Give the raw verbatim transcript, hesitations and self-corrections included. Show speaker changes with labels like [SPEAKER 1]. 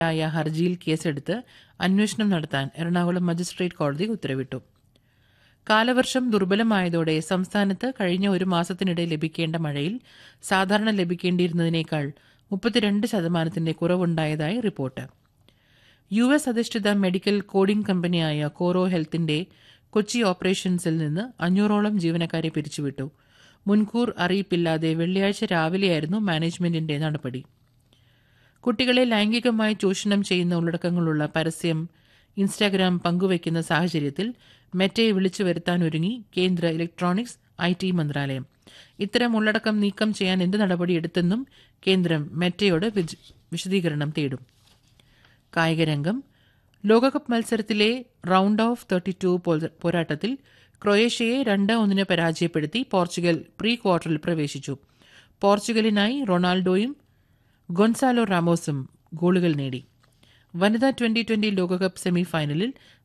[SPEAKER 1] ായ ഹർജിയിൽ കേസെടുത്ത് അന്വേഷണം നടത്താൻ എറണാകുളം മജിസ്ട്രേറ്റ് കോടതി ഉത്തരവിട്ടു. കാലവർഷം ദുർബലമായതോടെ സംസ്ഥാനത്ത് കഴിഞ്ഞ ഒരു മാസത്തിനിടെ ലഭിക്കേണ്ട മഴയിൽ സാധാരണ ലഭിക്കേണ്ടിയിരുന്നതിനേക്കാൾ മുപ്പത്തിരണ്ട് ശതമാനത്തിന്റെ കുറവുണ്ടായതായി റിപ്പോർട്ട്. യു എസ് അധിഷ്ഠിത മെഡിക്കൽ കോഡിംഗ് കമ്പനിയായ കോറോ ഹെൽത്തിന്റെ കൊച്ചി ഓപ്പറേഷൻസിൽ നിന്ന് അഞ്ഞൂറോളം ജീവനക്കാരെ പിരിച്ചുവിട്ടു. മുൻകൂർ അറിയിപ്പില്ലാതെ വെള്ളിയാഴ്ച രാവിലെയായിരുന്നു മാനേജ്മെന്റിന്റെ നടപടി. കുട്ടികളെ ലൈംഗികമായി ചൂഷണം ചെയ്യുന്ന ഉള്ളടക്കങ്ങളുള്ള പരസ്യം ഇൻസ്റ്റാഗ്രാം പങ്കുവയ്ക്കുന്ന സാഹചര്യത്തിൽ മെറ്റയെ വിളിച്ചു വരുത്താനൊരുങ്ങി കേന്ദ്ര ഇലക്ട്രോണിക്സ് ഐ ടി മന്ത്രാലയം. ഇത്തരം ഉള്ളടക്കം നീക്കം ചെയ്യാൻ എന്ത് നടപടിയെടുത്തെന്നും കേന്ദ്രം മെറ്റയോട് വിശദീകരണം തേടും. കായികരംഗം. ലോകകപ്പ് മത്സരത്തിലെ റൗണ്ട് ഓഫ് തേർട്ടി ടു പോരാട്ടത്തിൽ ക്രൊയേഷ്യയെ രണ്ട് ഒന്നിന് പരാജയപ്പെടുത്തി പോർച്ചുഗൽ പ്രീ ക്വാർട്ടറിൽ പ്രവേശിച്ചു. പോർച്ചുഗലിനായി റൊണാൾഡോയും ഗൊൻസാലോ റാമോസും ഗോളുകൾ നേടി. വനിതാ ട്വന്റി ട്വന്റി ലോകകപ്പ് സെമിഫൈനലിൽ